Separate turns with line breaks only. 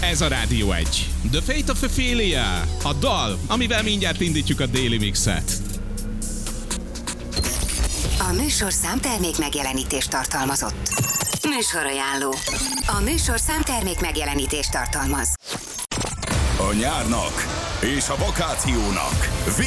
Ez a Rádió 1. The Fate of Ophelia. A dal, amivel mindjárt indítjuk a Daily Mixet.
A műsorszám termék megjelenítést tartalmazott. Műsorajánló. A műsorszám termék megjelenítést tartalmaz.
A nyárnak és a vakációnak